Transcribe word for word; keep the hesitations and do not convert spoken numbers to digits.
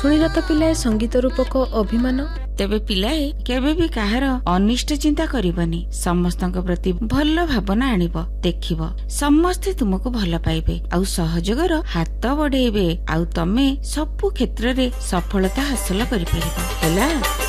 ଶୁଣିଲ ତ ପିଲାଏ ସଙ୍ଗୀତ ରୂପକ ଅଭିମାନ। ତେବେ ପିଲାଏ କେବେ ବି କାହାର ଅନିଷ୍ଟ ଚିନ୍ତା କରିବନି। ସମସ୍ତଙ୍କ ପ୍ରତି ଭଲ ଭାବନା ଆଣିବ। ଦେଖିବ ସମସ୍ତେ ତୁମକୁ ଭଲ ପାଇବେ ଆଉ ସହଯୋଗର ହାତ ବଢେଇବେ ଆଉ ତମେ ସବୁ କ୍ଷେତ୍ରରେ ସଫଳତା ହାସଲ କରିପାରିବ। ହେଲା।